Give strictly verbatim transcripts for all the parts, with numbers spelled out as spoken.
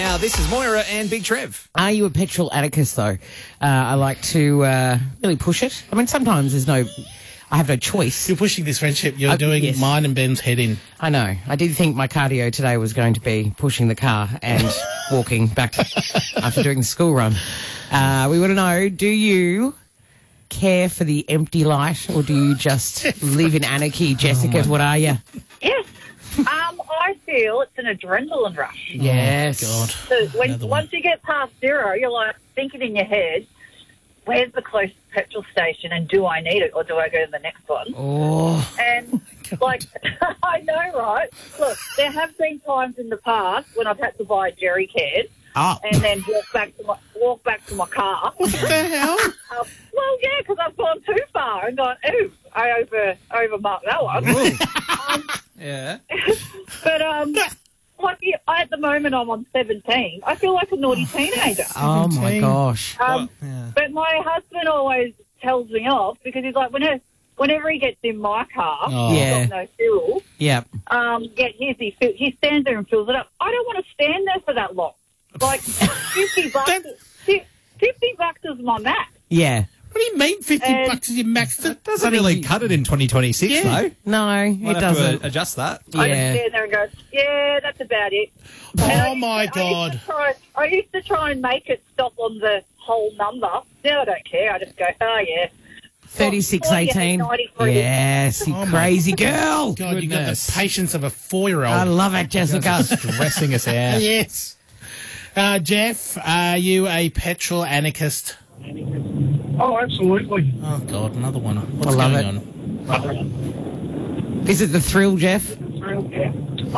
now. This is Moira and Big Trev. Are you a petrol anarchist, though? Uh, I like to uh, really push it. I mean, sometimes there's no... I have no choice. You're pushing this friendship. You're Uh, doing yes. mine and Ben's head in. I know. I did think my cardio today was going to be pushing the car and walking back after doing the school run. Uh, we want to know, do you care for the empty light or do you just live in anarchy? Jessica, what are you? Yes. Um, I feel it's an adrenaline rush. Yes. God. So when Another one. once you get past zero, you're like thinking in your head, where's the closest petrol station and do I need it or do I go to the next one? Oh, And, like, I know, right? Look, there have been times in the past when I've had to buy a jerry can oh. and then walk back to my, walk back to my car. What the hell? Um, well, yeah, because I've gone too far and gone, ooh, I over overmarked that one. um, Yeah. but, um... Like, yeah, at the moment, I'm on seventeen. I feel like a naughty teenager. Oh, my seventeen. gosh. Um, Yeah. But my husband always tells me off because he's like, whenever, whenever he gets in my car, Oh. Yeah. I've got no fuel, Yep. um, get his, he, fill- he stands there and fills it up. I don't want to stand there for that long. Like, fifty bucks, fi- fifty bucks is my max. Yeah. What do you mean fifty And- bucks is your max? To- Doesn't really cut it in twenty twenty-six, Yeah. though. No, Might it have doesn't. to uh, adjust that. I just Yeah. stand there and go, yeah, that's about it. Oh, And I used my to- I used God. to try- I used to try and make it stop on the whole number. Now I don't care. I just go, oh, yeah. thirty-six eighteen. ninety-three. Yes, you Oh, my crazy girl. God, you got the Goodness. patience of a four-year-old. I love it, Jessica. Stressing us out. Yes. Uh, Jeff, are you a petrol anarchist? Oh, absolutely. Oh, God, another one. What's I love going it. on? Is it the thrill, Jeff? Yeah.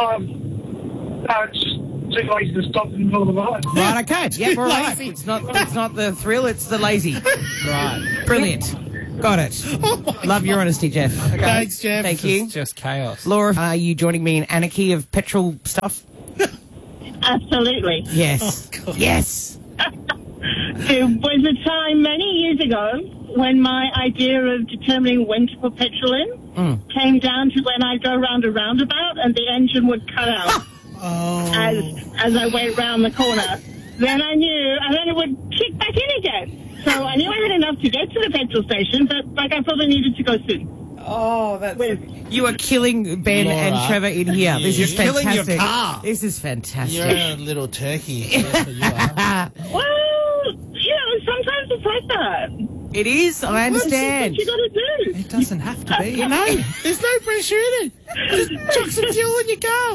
Um, no, it's just too lazy to stop in the middle of the night. Right, okay. Yep, all right. Lazy. It's not, it's not the thrill, it's the lazy. Right. Brilliant. Got it. Love your honesty, Jeff. Okay. Thanks, Jeff. Thank It's you. just chaos. Laura, are you joining me in anarchy of petrol stuff? Absolutely. Yes. Oh, Yes. There was a time many years ago when my idea of determining when to put petrol in Mm. came down to when I go round a roundabout and the engine would cut out Oh. as as I went round the corner. Then I knew, and then it would kick back in again. So I knew I had enough to get to the petrol station, but like I probably needed to go soon. Oh, that's... With You are killing Ben Laura. and Trevor in here. This is You're killing your fantastic. car. This is fantastic. You're a little turkey. That's what you are. well, you know, sometimes it's like that. It is, I understand. What you got to do? It doesn't have to be. You know, there's no pressure in it. Just chuck some fuel in your car.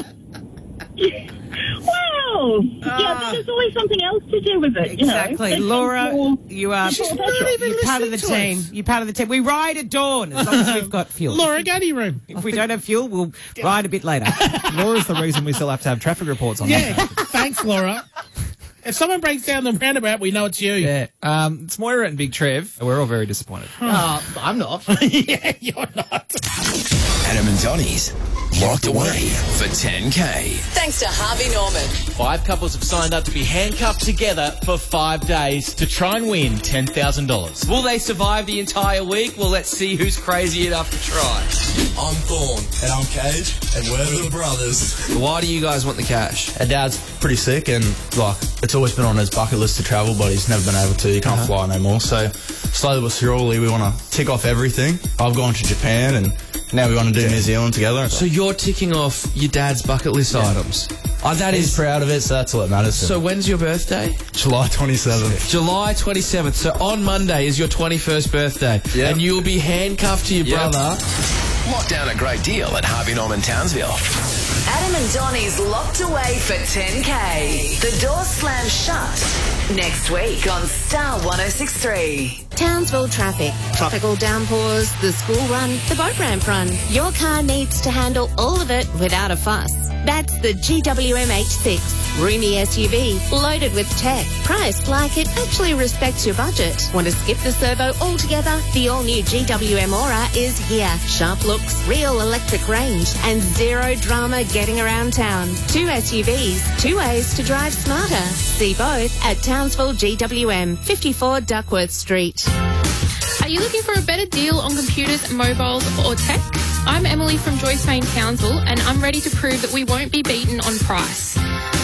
Well, yeah, but there's always something else to do with it. You know? Exactly. It's Laura, more- you are She's more not petrol. even you're part of the listening to team. us. You're part of the team. We ride at dawn as long as we've got fuel. Laura, go to your room. If we don't have fuel, we'll ride a bit later. Laura's the reason we still have to have traffic reports on. Yeah, that. thanks, Laura. If someone breaks down the roundabout, we know it's you. Yeah. Um, it's Moira and Big Trev. We're all very disappointed. uh, I'm not. Yeah, you're not. Adam and Donnie's locked away for ten K. Thanks to Harvey Norman. Five couples have signed up to be handcuffed together for five days to try and win ten thousand dollars. Will they survive the entire week? Well, let's see who's crazy enough to try. I'm Thorn. And I'm Cage. And we're the brothers. Why do you guys want the cash? Our dad's pretty sick and, like, it's always been on his bucket list to travel, but he's never been able to. He can't fly no more. So, slowly but surely, we want to tick off everything. I've gone to Japan and now we want to do New Zealand together. So you're ticking off your dad's bucket list items. Our dad is proud of it, so that's all that matters to So him. when's your birthday? July twenty-seventh. July twenty-seventh. So on Monday is your twenty-first birthday. Yep. And you'll be handcuffed to your Yep. brother. Lock down a great deal at Harvey Norman Townsville. Adam and Donnie's locked away for ten K. The door slams shut. Next week on Star one oh six three. Townsville traffic, tropical downpours, the school run, the boat ramp run. Your car needs to handle all of it without a fuss. That's the G W M H six. Roomy S U V, loaded with tech. Priced like it actually respects your budget. Want to skip the servo altogether? The all-new G W M Aura is here. Sharp looks, real electric range, and zero drama getting around town. Two S U Vs, two ways to drive smarter. See both at Townsville G W M, fifty-four Duckworth Street. Are you looking for a better deal on computers, mobiles or tech? I'm Emily from Joyce Main Townsville and I'm ready to prove that we won't be beaten on price.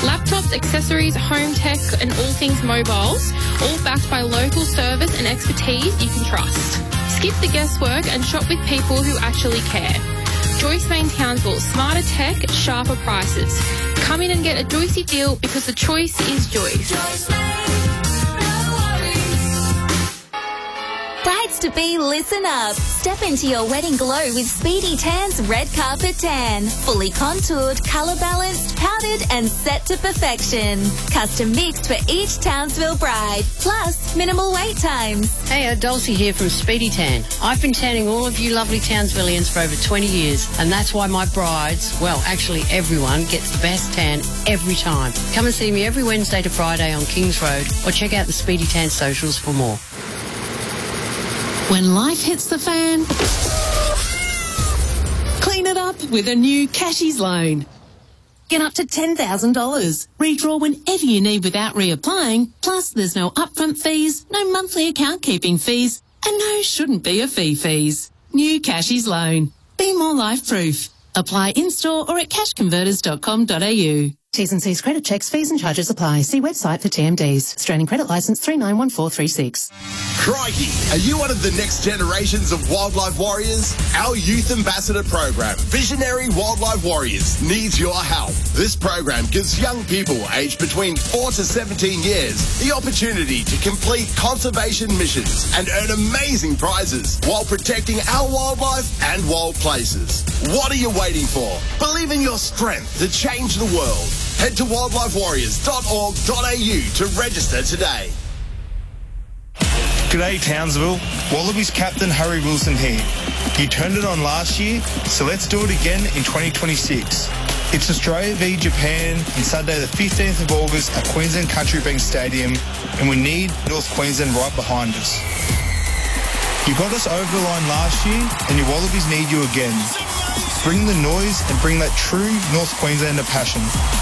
Laptops, accessories, home tech and all things mobiles, all backed by local service and expertise you can trust. Skip the guesswork and shop with people who actually care. Joyce Main Townsville, smarter tech, sharper prices. Come in and get a Joycey deal because the choice is Joyce. Brides-to-be, listen up. Step into your wedding glow with Speedy Tan's Red Carpet Tan. Fully contoured, colour-balanced, powdered and set to perfection. Custom mixed for each Townsville bride. Plus, minimal wait times. Hey, uh, Dulcie here from Speedy Tan. I've been tanning all of you lovely Townsvillians for over twenty years, and that's why my brides, well, actually everyone, gets the best tan every time. Come and see me every Wednesday to Friday on Kings Road, or check out the Speedy Tan socials for more. When life hits the fan, clean it up with a new Cashies loan. Get up to ten thousand dollars. Redraw whenever you need without reapplying. Plus, there's no upfront fees, no monthly account keeping fees, and no shouldn't be a fee fees. New Cashies loan. Be more life-proof. Apply in-store or at cash converters dot com dot a u. T's and C's credit checks, fees and charges apply. See website for T M Ds. Australian credit licence three nine one four three six. Crikey, are you one of the next generations of wildlife warriors? Our youth ambassador program, Visionary Wildlife Warriors, needs your help. This program gives young people aged between four to seventeen years the opportunity to complete conservation missions and earn amazing prizes while protecting our wildlife and wild places. What are you waiting for? Believe in your strength to change the world. Head to wildlife warriors dot org dot a u to register today. G'day Townsville, Wallabies captain Harry Wilson here. You turned it on last year, so let's do it again in twenty twenty-six. It's Australia v Japan on Sunday the fifteenth of August at Queensland Country Bank Stadium, and we need North Queensland right behind us. You got us over the line last year, and your Wallabies need you again. Bring the noise and bring that true North Queenslander passion.